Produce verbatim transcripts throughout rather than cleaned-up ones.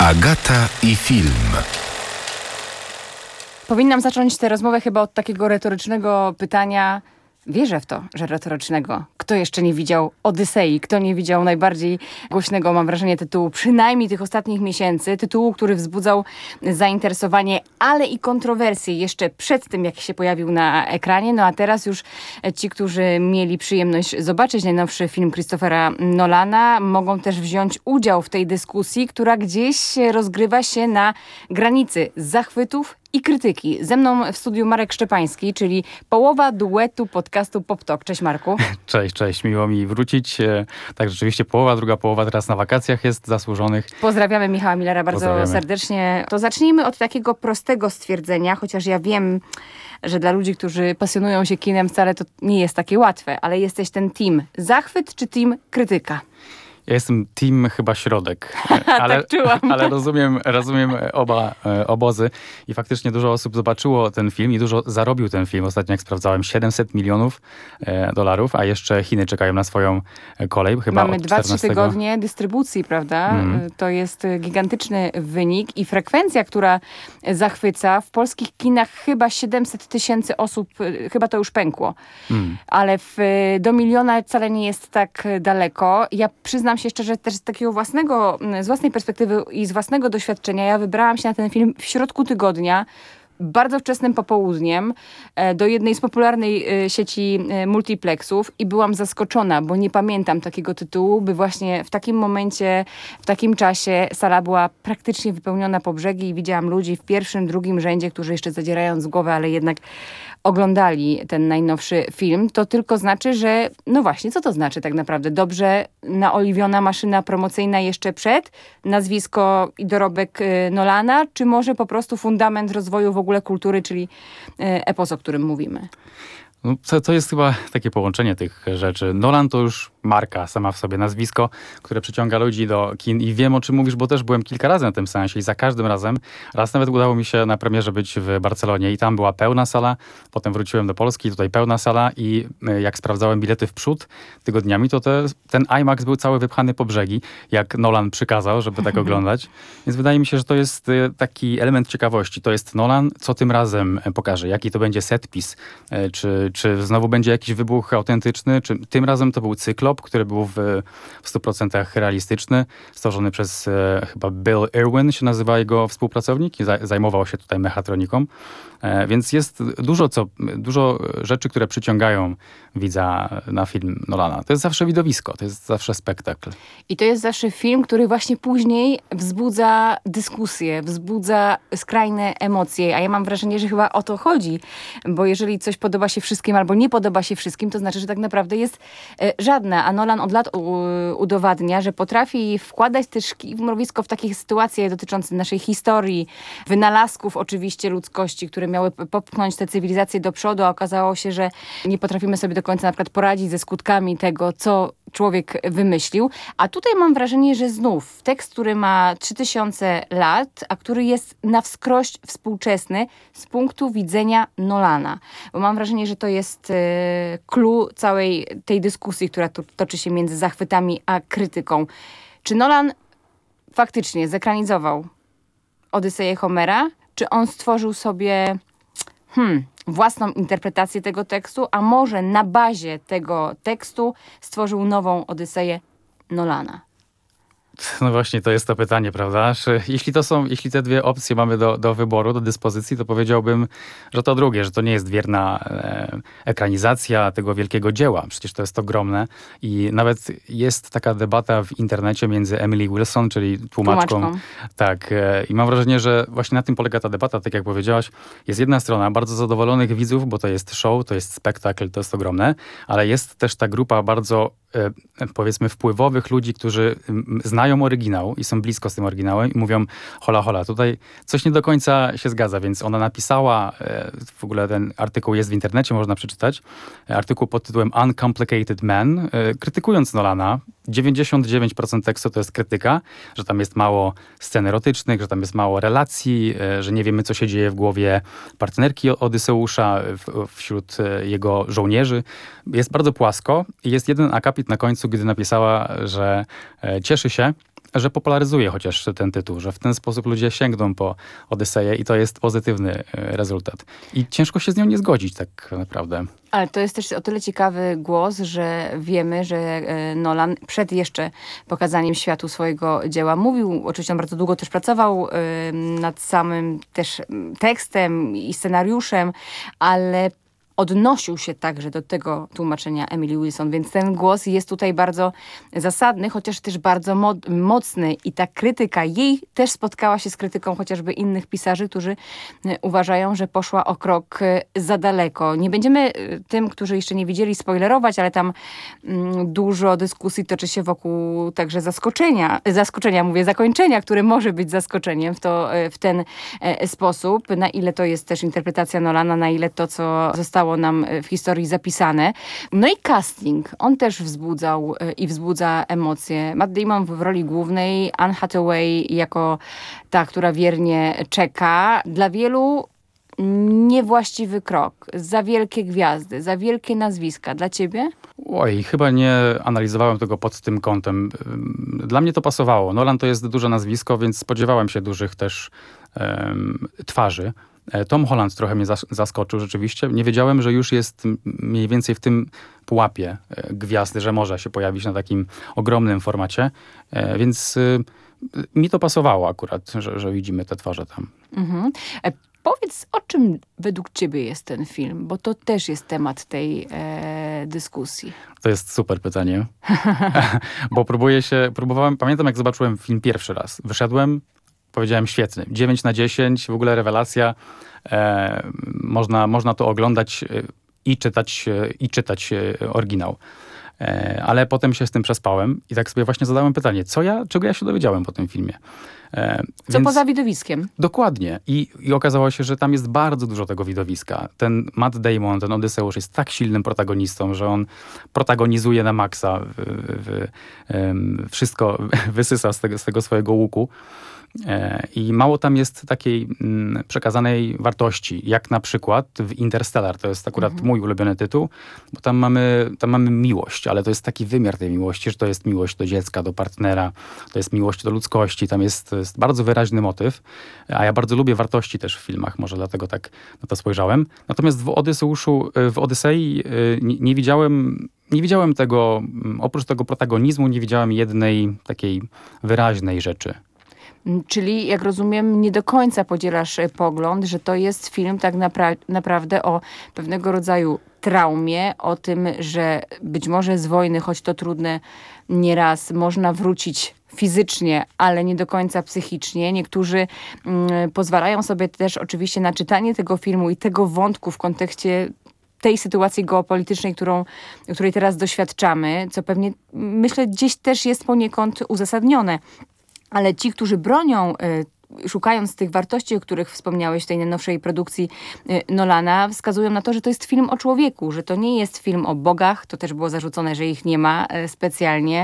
Agata i film. Powinnam zacząć tę rozmowę chyba od takiego retorycznego pytania. Wierzę w to, że retorycznego. Kto jeszcze nie widział Odysei? Kto nie widział najbardziej głośnego, mam wrażenie, tytułu, przynajmniej tych ostatnich miesięcy, tytułu, który wzbudzał zainteresowanie, ale i kontrowersje jeszcze przed tym, jak się pojawił na ekranie. No a teraz już ci, którzy mieli przyjemność zobaczyć najnowszy film Christophera Nolana, mogą też wziąć udział w tej dyskusji, która gdzieś rozgrywa się na granicy zachwytów i krytyki. Ze mną w studiu Marek Szczepański, czyli połowa duetu podcastu Pop Talk. Cześć Marku. Cześć, cześć. Miło mi wrócić. Tak, rzeczywiście połowa, druga połowa teraz na wakacjach jest zasłużonych. Pozdrawiamy Michała Millera bardzo serdecznie. To zacznijmy od takiego prostego stwierdzenia, chociaż ja wiem, że dla ludzi, którzy pasjonują się kinem, wcale to nie jest takie łatwe, ale jesteś ten team zachwyt czy team krytyka? Ja jestem team chyba środek, ale, tak czułam. ale rozumiem, rozumiem oba e, obozy i faktycznie dużo osób zobaczyło ten film i dużo zarobił ten film. Ostatnio jak sprawdzałem, siedemset milionów e, dolarów, a jeszcze Chiny czekają na swoją kolej. Chyba Mamy od dwa trzy czternastego tygodnie dystrybucji, prawda? Mm. To jest gigantyczny wynik i frekwencja, która zachwyca. W polskich kinach chyba siedemset tysięcy osób, chyba to już pękło. Mm. Ale w, do miliona wcale nie jest tak daleko. Ja przyznam się szczerze, też z takiego własnego, z własnej perspektywy i z własnego doświadczenia, ja wybrałam się na ten film w środku tygodnia, bardzo wczesnym popołudniem, do jednej z popularnej sieci multiplexów i byłam zaskoczona, bo nie pamiętam takiego tytułu, by właśnie w takim momencie, w takim czasie sala była praktycznie wypełniona po brzegi i widziałam ludzi w pierwszym, drugim rzędzie, którzy jeszcze zadzierając głowę, ale jednak oglądali ten najnowszy film. To tylko znaczy, że no właśnie, co to znaczy tak naprawdę? Dobrze naoliwiona maszyna promocyjna jeszcze przed, nazwisko i dorobek Nolana, czy może po prostu fundament rozwoju w ogóle kultury, czyli epos, o którym mówimy? No, to, to jest chyba takie połączenie tych rzeczy. Nolan to już marka sama w sobie, nazwisko, które przyciąga ludzi do kin i wiem, o czym mówisz, bo też byłem kilka razy na tym seansie i za każdym razem, raz nawet udało mi się na premierze być w Barcelonie i tam była pełna sala, potem wróciłem do Polski, tutaj pełna sala i jak sprawdzałem bilety w przód tygodniami, to te, ten IMAX był cały wypchany po brzegi, jak Nolan przykazał, żeby tak oglądać. Więc wydaje mi się, że to jest taki element ciekawości. To jest Nolan, co tym razem pokaże, jaki to będzie setpis, czy Czy znowu będzie jakiś wybuch autentyczny, czy tym razem to był cyklop, który był w, w stu procentach realistyczny, stworzony przez e, chyba Bill Irwin się nazywa jego współpracownik i za, zajmował się tutaj mechatroniką. E, więc jest dużo, co, dużo rzeczy, które przyciągają widza na film Nolana. To jest zawsze widowisko, to jest zawsze spektakl. I to jest zawsze film, który właśnie później wzbudza dyskusję, wzbudza skrajne emocje, a ja mam wrażenie, że chyba o to chodzi, bo jeżeli coś podoba się wszystkim albo nie podoba się wszystkim, to znaczy, że tak naprawdę jest e, żadne. A Nolan od lat u, udowadnia, że potrafi wkładać też kij w mrowisko w takie sytuacje dotyczące naszej historii, wynalazków oczywiście ludzkości, które miały popchnąć tę cywilizację do przodu, a okazało się, że nie potrafimy sobie do końca na przykład poradzić ze skutkami tego, co człowiek wymyślił. A tutaj mam wrażenie, że znów tekst, który ma trzy tysiące lat, a który jest na wskroś współczesny z punktu widzenia Nolana. Bo mam wrażenie, że to jest e, clue całej tej dyskusji, która tu toczy się między zachwytami a krytyką. Czy Nolan faktycznie zekranizował Odyseję Homera? Czy on stworzył sobie hmm, własną interpretację tego tekstu, a może na bazie tego tekstu stworzył nową Odyseję Nolana? No właśnie, to jest to pytanie, prawda? Jeśli to są, jeśli te dwie opcje mamy do, do wyboru, do dyspozycji, to powiedziałbym, że to drugie, że to nie jest wierna e, ekranizacja tego wielkiego dzieła. Przecież to jest ogromne i nawet jest taka debata w internecie między Emily Wilson, czyli tłumaczką. tłumaczką. Tak. E, I mam wrażenie, że właśnie na tym polega ta debata, tak jak powiedziałaś. Jest jedna strona bardzo zadowolonych widzów, bo to jest show, to jest spektakl, to jest ogromne, ale jest też ta grupa bardzo e, powiedzmy wpływowych ludzi, którzy m, znają oryginał i są blisko z tym oryginałem i mówią hola, hola, tutaj coś nie do końca się zgadza, więc ona napisała, w ogóle ten artykuł jest w internecie, można przeczytać, artykuł pod tytułem Uncomplicated Man, krytykując Nolana. dziewięćdziesiąt dziewięć procent tekstu to jest krytyka, że tam jest mało scen erotycznych, że tam jest mało relacji, że nie wiemy, co się dzieje w głowie partnerki Odyseusza wśród jego żołnierzy. Jest bardzo płasko i jest jeden akapit na końcu, gdy napisała, że cieszy się, że popularyzuje chociaż ten tytuł, że w ten sposób ludzie sięgną po Odyseję i to jest pozytywny e, rezultat. I ciężko się z nią nie zgodzić tak naprawdę. Ale to jest też o tyle ciekawy głos, że wiemy, że e, Nolan przed jeszcze pokazaniem światu swojego dzieła mówił, oczywiście on bardzo długo też pracował e, nad samym też tekstem i scenariuszem, ale odnosił się także do tego tłumaczenia Emily Wilson, więc ten głos jest tutaj bardzo zasadny, chociaż też bardzo mo- mocny i ta krytyka jej też spotkała się z krytyką chociażby innych pisarzy, którzy e, uważają, że poszła o krok e, za daleko. Nie będziemy e, tym, którzy jeszcze nie widzieli, spoilerować, ale tam mm, dużo dyskusji toczy się wokół także zaskoczenia, zaskoczenia mówię, zakończenia, które może być zaskoczeniem w, to, e, w ten e, sposób. Na ile to jest też interpretacja Nolana, na ile to, co zostało nam w historii zapisane. No i casting. On też wzbudzał i wzbudza emocje. Matt Damon w roli głównej, Anne Hathaway jako ta, która wiernie czeka. Dla wielu niewłaściwy krok. Za wielkie gwiazdy, za wielkie nazwiska. Dla ciebie? Oj, chyba nie analizowałem tego pod tym kątem. Dla mnie to pasowało. Nolan to jest duże nazwisko, więc spodziewałem się dużych też um, twarzy. Tom Holland trochę mnie zaskoczył rzeczywiście. Nie wiedziałem, że już jest mniej więcej w tym pułapie gwiazdy, że może się pojawić na takim ogromnym formacie. Więc mi to pasowało akurat, że, że widzimy te twarze tam. Mhm. E, powiedz, o czym według ciebie jest ten film? Bo to też jest temat tej e, dyskusji. To jest super pytanie. Bo próbuję się, próbowałem, pamiętam jak zobaczyłem film pierwszy raz. Wyszedłem, powiedziałem świetny. dziewięć na dziesięć, w ogóle rewelacja. E, można, można to oglądać i czytać, i czytać oryginał. E, ale potem się z tym przespałem i tak sobie właśnie zadałem pytanie, co ja, czego ja się dowiedziałem po tym filmie. E, co więc, poza widowiskiem. Dokładnie. I, I okazało się, że tam jest bardzo dużo tego widowiska. Ten Matt Damon, ten Odyseusz jest tak silnym protagonistą, że on protagonizuje na maksa. W, w, w, wszystko wysysa z tego, z tego swojego łuku. I mało tam jest takiej mm, przekazanej wartości, jak na przykład w Interstellar. To jest akurat mhm. mój ulubiony tytuł, bo tam mamy, tam mamy miłość, ale to jest taki wymiar tej miłości, że to jest miłość do dziecka, do partnera, to jest miłość do ludzkości. Tam jest, jest bardzo wyraźny motyw, a ja bardzo lubię wartości też w filmach, może dlatego tak na to spojrzałem. Natomiast w Odyseuszu, w Odysei nie, nie widziałem... Nie widziałem tego, oprócz tego protagonizmu, nie widziałem jednej takiej wyraźnej rzeczy. Czyli, jak rozumiem, nie do końca podzielasz pogląd, że to jest film tak napra- naprawdę o pewnego rodzaju traumie, o tym, że być może z wojny, choć to trudne nieraz, można wrócić fizycznie, ale nie do końca psychicznie. Niektórzy mm, pozwalają sobie też oczywiście na czytanie tego filmu i tego wątku w kontekście tej sytuacji geopolitycznej, którą, której teraz doświadczamy, co pewnie, myślę, gdzieś też jest poniekąd uzasadnione. Ale ci, którzy bronią, y, szukając tych wartości, o których wspomniałeś w tej najnowszej produkcji y, Nolana, wskazują na to, że to jest film o człowieku, że to nie jest film o bogach, to też było zarzucone, że ich nie ma y, specjalnie,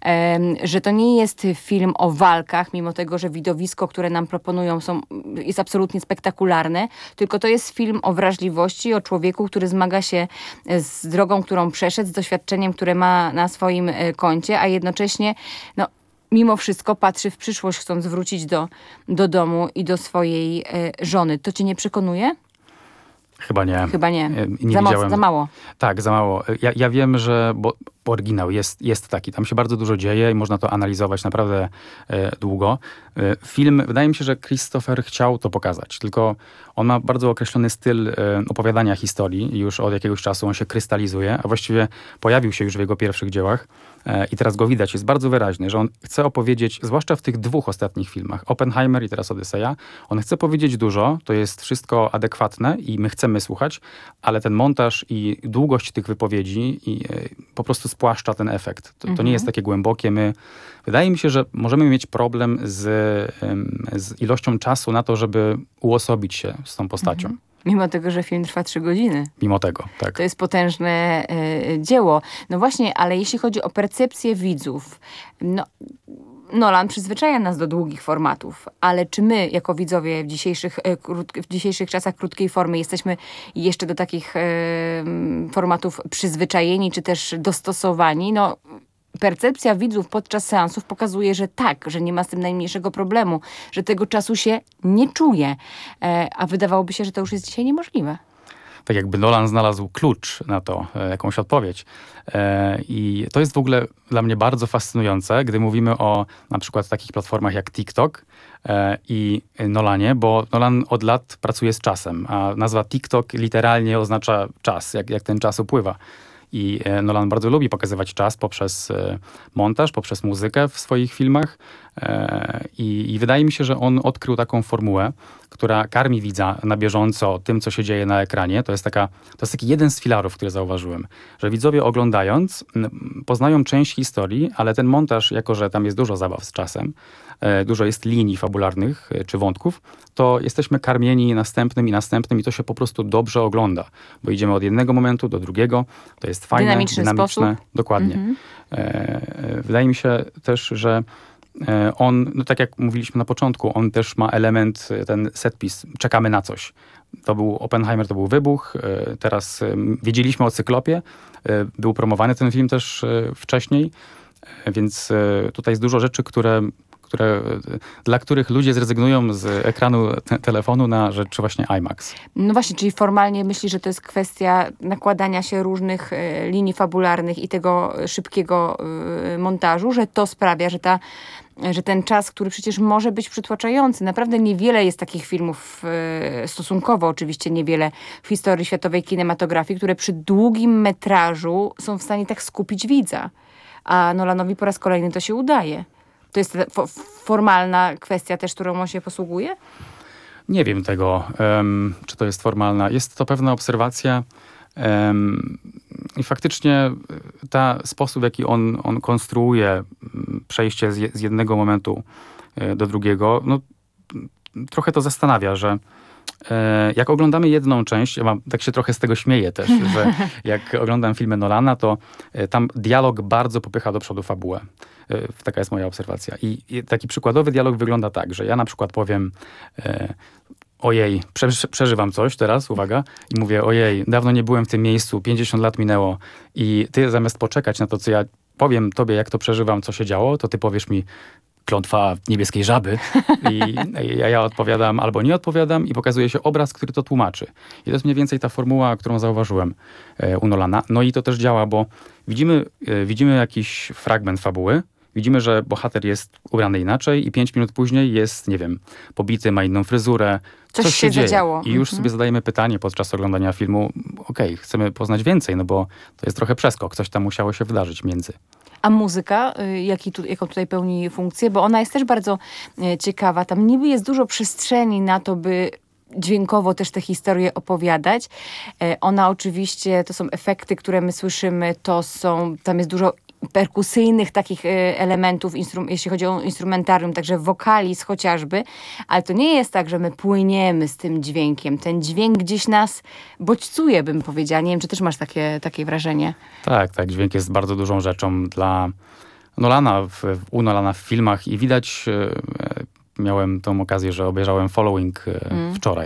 y, że to nie jest film o walkach, mimo tego, że widowisko, które nam proponują są, jest absolutnie spektakularne, tylko to jest film o wrażliwości, o człowieku, który zmaga się z drogą, którą przeszedł, z doświadczeniem, które ma na swoim y, koncie, a jednocześnie no, mimo wszystko patrzy w przyszłość, chcąc wrócić do, do domu i do swojej e, żony. To cię nie przekonuje? Chyba nie. Chyba nie. nie za, moc, za mało. Tak, za mało. Ja, ja wiem, że bo oryginał jest, jest taki. Tam się bardzo dużo dzieje i można to analizować naprawdę e, długo. E, film, wydaje mi się, że Christopher chciał to pokazać, tylko on ma bardzo określony styl e, opowiadania historii. Już od jakiegoś czasu on się krystalizuje, a właściwie pojawił się już w jego pierwszych dziełach e, i teraz go widać. Jest bardzo wyraźny, że on chce opowiedzieć, zwłaszcza w tych dwóch ostatnich filmach, Oppenheimer i teraz Odyseja, on chce powiedzieć dużo, to jest wszystko adekwatne i my chcemy słuchać, ale ten montaż i długość tych wypowiedzi i e, po prostu spłaszcza ten efekt. To, to mhm. nie jest takie głębokie. My, wydaje mi się, że możemy mieć problem z, z ilością czasu na to, żeby uosobić się z tą postacią. Mhm. Mimo tego, że film trwa trzy godziny. Mimo tego, tak. To jest potężne y, dzieło. No właśnie, ale jeśli chodzi o percepcję widzów, no... Nolan przyzwyczaja nas do długich formatów, ale czy my, jako widzowie w dzisiejszych, w dzisiejszych czasach krótkiej formy, jesteśmy jeszcze do takich e, formatów przyzwyczajeni, czy też dostosowani? No, percepcja widzów podczas seansów pokazuje, że tak, że nie ma z tym najmniejszego problemu, że tego czasu się nie czuje. E, a wydawałoby się, że to już jest dzisiaj niemożliwe. Tak jakby Nolan znalazł klucz na to, e, jakąś odpowiedź. E, I to jest w ogóle dla mnie bardzo fascynujące, gdy mówimy o na przykład takich platformach jak TikTok e, i Nolanie, bo Nolan od lat pracuje z czasem, a nazwa TikTok literalnie oznacza czas, jak, jak ten czas upływa. I e, Nolan bardzo lubi pokazywać czas poprzez e, montaż, poprzez muzykę w swoich filmach. E, i, I wydaje mi się, że on odkrył taką formułę, która karmi widza na bieżąco tym, co się dzieje na ekranie. To jest, taka, to jest taki jeden z filarów, który zauważyłem, że widzowie oglądając m, poznają część historii, ale ten montaż, jako że tam jest dużo zabaw z czasem, e, dużo jest linii fabularnych e, czy wątków, to jesteśmy karmieni następnym i następnym i to się po prostu dobrze ogląda, bo idziemy od jednego momentu do drugiego. To jest fajne, dynamiczny, dynamiczne. sposób. Dokładnie. Mhm. E, wydaje mi się też, że on, no tak jak mówiliśmy na początku, on też ma element, ten setpis, czekamy na coś. To był Oppenheimer, to był wybuch, teraz wiedzieliśmy o Cyklopie, był promowany ten film też wcześniej, więc tutaj jest dużo rzeczy, które, które, dla których ludzie zrezygnują z ekranu te telefonu na rzecz właśnie IMAX. No właśnie, czyli formalnie myślisz, że to jest kwestia nakładania się różnych e, linii fabularnych i tego szybkiego e, montażu, że to sprawia, że, ta, że ten czas, który przecież może być przytłaczający, naprawdę niewiele jest takich filmów, e, stosunkowo oczywiście niewiele w historii światowej kinematografii, które przy długim metrażu są w stanie tak skupić widza. A Nolanowi po raz kolejny to się udaje. To jest fo formalna kwestia też, którą on się posługuje? Nie wiem tego, um, czy to jest formalna. Jest to pewna obserwacja um, i faktycznie ta sposób, w jaki on, on konstruuje przejście z, je, z jednego momentu e, do drugiego, no, trochę to zastanawia, że e, jak oglądamy jedną część, ja mam, tak się trochę z tego śmieję też, że jak oglądam filmy Nolana, to e, tam dialog bardzo popycha do przodu fabułę. Taka jest moja obserwacja. I, I taki przykładowy dialog wygląda tak, że ja na przykład powiem e, ojej, prze, przeżywam coś teraz, uwaga, i mówię ojej, dawno nie byłem w tym miejscu, pięćdziesiąt lat minęło i ty zamiast poczekać na to, co ja powiem tobie, jak to przeżywam, co się działo, to ty powiesz mi klątwa niebieskiej żaby i ja, ja odpowiadam albo nie odpowiadam i pokazuje się obraz, który to tłumaczy. I to jest mniej więcej ta formuła, którą zauważyłem e, u Nolana. No i to też działa, bo widzimy, e, widzimy jakiś fragment fabuły, widzimy, że bohater jest ubrany inaczej i pięć minut później jest, nie wiem, pobity, ma inną fryzurę. Coś, coś się, się dzieje. zadziało. I już mhm. sobie zadajemy pytanie podczas oglądania filmu, okej, okay, chcemy poznać więcej, no bo to jest trochę przeskok, coś tam musiało się wydarzyć między. A muzyka, jaki tu, jaką tutaj pełni funkcję? Bo ona jest też bardzo ciekawa. Tam niby jest dużo przestrzeni na to, by dźwiękowo też tę historię opowiadać. Ona oczywiście, to są efekty, które my słyszymy, to są, tam jest dużo perkusyjnych takich elementów, jeśli chodzi o instrumentarium, także wokaliz chociażby, ale to nie jest tak, że my płyniemy z tym dźwiękiem. Ten dźwięk gdzieś nas bodźcuje, bym powiedziała. Nie wiem, czy też masz takie, takie wrażenie? Tak, tak. Dźwięk jest bardzo dużą rzeczą dla Nolana, w, u Nolana w filmach i widać, e, miałem tą okazję, że obejrzałem Following e, mm. wczoraj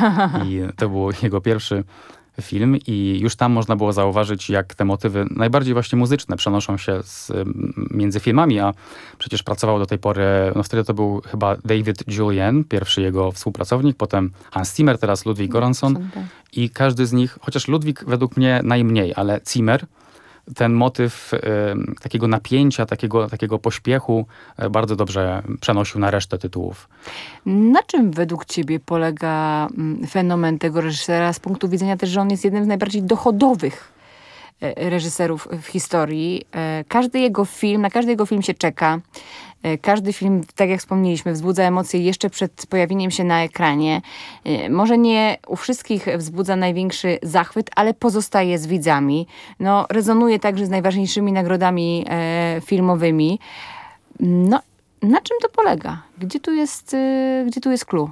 i to był jego pierwszy film i już tam można było zauważyć, jak te motywy, najbardziej właśnie muzyczne, przenoszą się z, między filmami, a przecież pracował do tej pory, no wtedy to był chyba David Julien, pierwszy jego współpracownik, potem Hans Zimmer, teraz Ludwig Göransson i każdy z nich, chociaż Ludwig według mnie najmniej, ale Zimmer, ten motyw y, takiego napięcia, takiego, takiego pośpiechu y, bardzo dobrze przenosił na resztę tytułów. Na czym według ciebie polega mm, fenomen tego reżysera z punktu widzenia też, że on jest jednym z najbardziej dochodowych e, reżyserów w historii? E, każdy jego film, na każdy jego film się czeka. E, każdy film, tak jak wspomnieliśmy, wzbudza emocje jeszcze przed pojawieniem się na ekranie. E, może nie u wszystkich wzbudza największy zachwyt, ale pozostaje z widzami. No, rezonuje także z najważniejszymi nagrodami e, filmowymi. No, na czym to polega? Gdzie tu jest, yy, gdzie tu jest clue?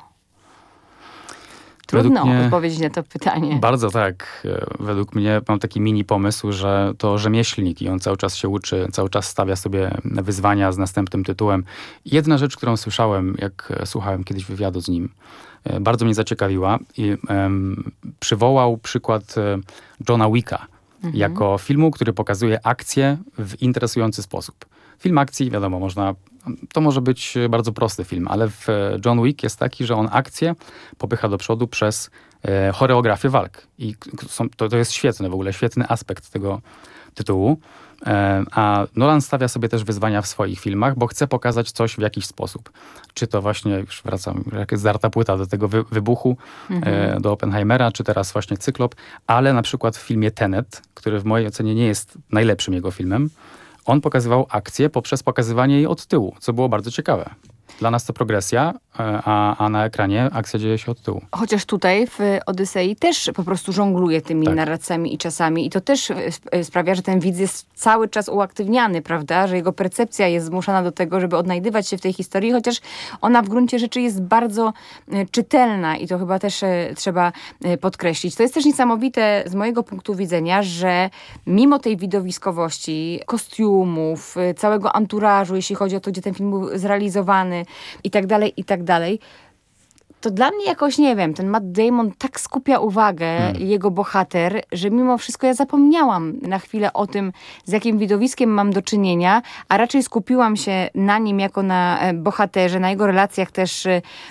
Trudno mnie, odpowiedzieć na to pytanie. Bardzo tak. Według mnie mam taki mini pomysł, że to rzemieślnik i on cały czas się uczy, cały czas stawia sobie wyzwania z następnym tytułem. Jedna rzecz, którą słyszałem, jak słuchałem kiedyś wywiadu z nim, bardzo mnie zaciekawiła i um, przywołał przykład Johna Wicka. mhm. jako filmu, który pokazuje akcję w interesujący sposób. Film akcji, wiadomo, można, to może być bardzo prosty film, ale w John Wick jest taki, że on akcję popycha do przodu przez e, choreografię walk. I są, to, to jest świetne w ogóle, świetny aspekt tego tytułu. E, a Nolan stawia sobie też wyzwania w swoich filmach, bo chce pokazać coś w jakiś sposób. Czy to właśnie, już wracam, jak jest zdarta płyta do tego wy, wybuchu, mhm. e, do Oppenheimera, czy teraz właśnie Cyklop, ale na przykład w filmie Tenet, który w mojej ocenie nie jest najlepszym jego filmem, on pokazywał akcję poprzez pokazywanie jej od tyłu, co było bardzo ciekawe. Dla nas to progresja, a, a na ekranie akcja dzieje się od tyłu. Chociaż tutaj w Odysei też po prostu żongluje tymi tak. narracjami i czasami. I to też sprawia, że ten widz jest cały czas uaktywniany, prawda? Że jego percepcja jest zmuszana do tego, żeby odnajdywać się w tej historii, chociaż ona w gruncie rzeczy jest bardzo czytelna i to chyba też trzeba podkreślić. To jest też niesamowite z mojego punktu widzenia, że mimo tej widowiskowości, kostiumów, całego anturażu, jeśli chodzi o to, gdzie ten film był zrealizowany, i tak dalej, i tak dalej, to dla mnie jakoś, nie wiem, ten Matt Damon tak skupia uwagę, hmm. jego bohater, że mimo wszystko ja zapomniałam na chwilę o tym, z jakim widowiskiem mam do czynienia, a raczej skupiłam się na nim jako na bohaterze, na jego relacjach też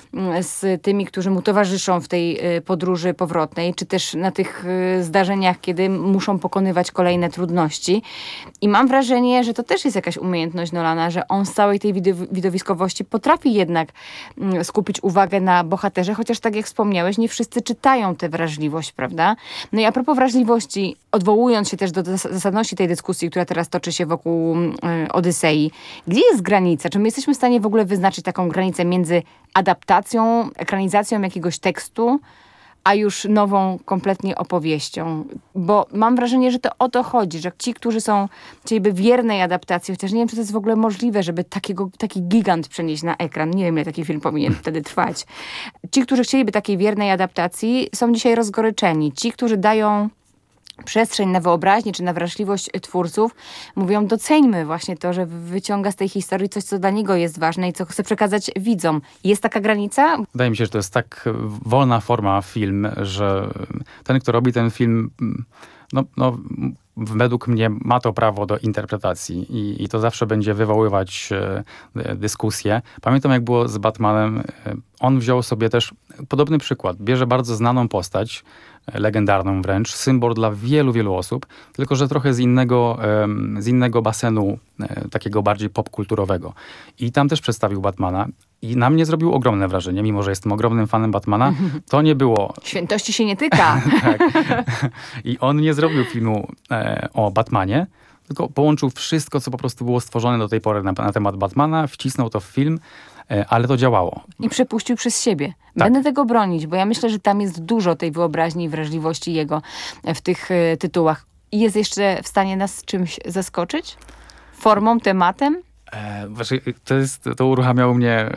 z tymi, którzy mu towarzyszą w tej podróży powrotnej, czy też na tych zdarzeniach, kiedy muszą pokonywać kolejne trudności. I mam wrażenie, że to też jest jakaś umiejętność Nolana, że on z całej tej widowiskowości potrafi jednak skupić uwagę na bohaterze, bohaterze, chociaż tak jak wspomniałeś, nie wszyscy czytają tę wrażliwość, prawda? No i a propos wrażliwości, odwołując się też do zasadności tej dyskusji, która teraz toczy się wokół y, Odysei, gdzie jest granica? Czy my jesteśmy w stanie w ogóle wyznaczyć taką granicę między adaptacją, ekranizacją jakiegoś tekstu, a już nową kompletnie opowieścią? Bo mam wrażenie, że to o to chodzi, że ci, którzy są chcieliby wiernej adaptacji, chociaż nie wiem, czy to jest w ogóle możliwe, żeby takiego, taki gigant przenieść na ekran. Nie wiem, ile taki film powinien wtedy trwać. Ci, którzy chcieliby takiej wiernej adaptacji, są dzisiaj rozgoryczeni. Ci, którzy dają przestrzeń na wyobraźnię czy na wrażliwość twórców, mówią, doceńmy właśnie to, że wyciąga z tej historii coś, co dla niego jest ważne i co chce przekazać widzom. Jest taka granica? Wydaje mi się, że to jest tak wolna forma film, że ten, kto robi ten film, no, no według mnie ma to prawo do interpretacji i, i to zawsze będzie wywoływać e, dyskusję. Pamiętam, jak było z Batmanem. On wziął sobie też podobny przykład. Bierze bardzo znaną postać, legendarną wręcz, symbol dla wielu, wielu osób, tylko że trochę z innego, z innego basenu, takiego bardziej popkulturowego. I tam też przedstawił Batmana i na mnie zrobił ogromne wrażenie, mimo że jestem ogromnym fanem Batmana, to nie było... Świętości się nie tyka. Tak. I on nie zrobił filmu e, o Batmanie, tylko połączył wszystko, co po prostu było stworzone do tej pory na, na temat Batmana, wcisnął to w film, ale to działało. I przepuścił przez siebie. Tak. Będę tego bronić, bo ja myślę, że tam jest dużo tej wyobraźni i wrażliwości jego w tych y, tytułach. I jest jeszcze w stanie nas czymś zaskoczyć? Formą, tematem? E, to, jest, to uruchamiało mnie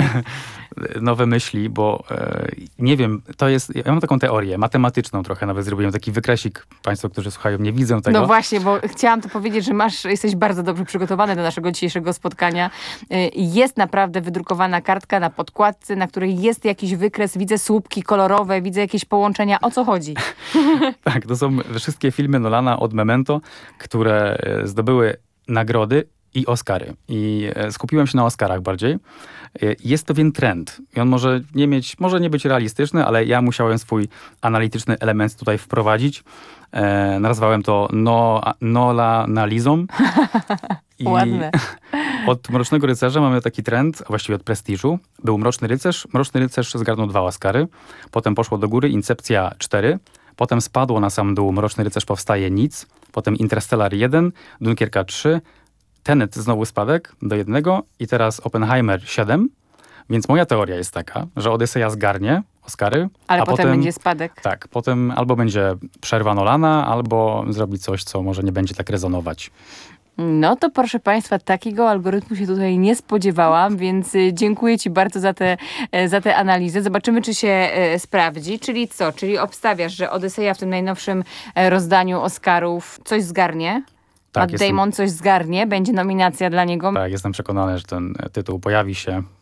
nowe myśli, bo e, nie wiem, to jest, ja mam taką teorię matematyczną trochę, nawet zrobiłem taki wykresik, państwo, którzy słuchają, nie widzą tego. No właśnie, bo chciałam to powiedzieć, że masz, jesteś bardzo dobrze przygotowany do naszego dzisiejszego spotkania. Jest naprawdę wydrukowana kartka na podkładce, na której jest jakiś wykres, widzę słupki kolorowe, widzę jakieś połączenia. O co chodzi? Tak, to są wszystkie filmy Nolana od Memento, które zdobyły nagrody i Oscary. I skupiłem się na Oscarach bardziej. Jest pewien trend. I on może nie mieć, może nie być realistyczny, ale ja musiałem swój analityczny element tutaj wprowadzić. E, nazwałem to no, Nolanalizm. I ładne. Od Mrocznego Rycerza mamy taki trend, a właściwie od Prestiżu. Był Mroczny Rycerz. Mroczny Rycerz zgarnął dwa Oscary. Potem poszło do góry Incepcja cztery. Potem spadło na sam dół Mroczny Rycerz powstaje nic. Potem Interstellar jeden, Dunkierka trzy, Tenet znowu spadek do jednego i teraz Oppenheimer siedem. Więc moja teoria jest taka, że Odyseja zgarnie Oscary. Ale a potem, potem będzie spadek. Tak, potem albo będzie przerwa Nolana, albo zrobi coś, co może nie będzie tak rezonować. No to proszę Państwa, takiego algorytmu się tutaj nie spodziewałam, więc dziękuję Ci bardzo za tę za te analizę. Zobaczymy, czy się e, sprawdzi. Czyli co? Czyli obstawiasz, że Odyseja w tym najnowszym e, rozdaniu Oscarów coś zgarnie? Tak, Matt jestem, Damon coś zgarnie? Będzie nominacja dla niego? tak, jestem przekonany, że ten tytuł pojawi się.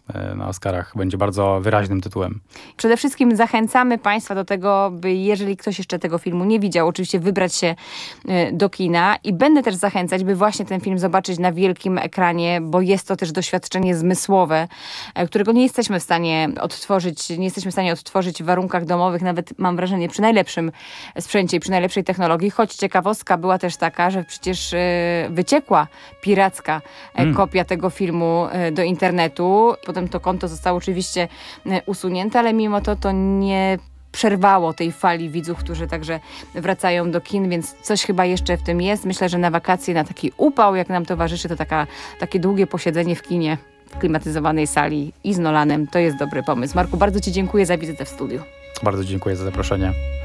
e, na Oscarach będzie bardzo wyraźnym tytułem. Przede wszystkim zachęcamy Państwa do tego, by jeżeli ktoś jeszcze tego filmu nie widział, oczywiście wybrać się e, do kina i będę też zachęcać, by właśnie ten film zobaczyć na wielkim ekranie, bo jest to też doświadczenie zmysłowe, e, którego nie jesteśmy w stanie odtworzyć, nie jesteśmy w stanie odtworzyć w warunkach domowych, nawet mam wrażenie przy najlepszym sprzęcie i przy najlepszej technologii, choć ciekawostka była też taka, że przecież e, wyciekła piracka e, Mm. kopia tego filmu e, do internetu. Potem to konto zostało oczywiście e, usunięte, ale mimo to to nie przerwało tej fali widzów, którzy także wracają do kin, więc coś chyba jeszcze w tym jest. Myślę, że na wakacje, na taki upał, jak nam towarzyszy, to taka, takie długie posiedzenie w kinie, w klimatyzowanej sali i z Nolanem, to jest dobry pomysł. Marku, bardzo Ci dziękuję za wizytę w studiu. Bardzo dziękuję za zaproszenie.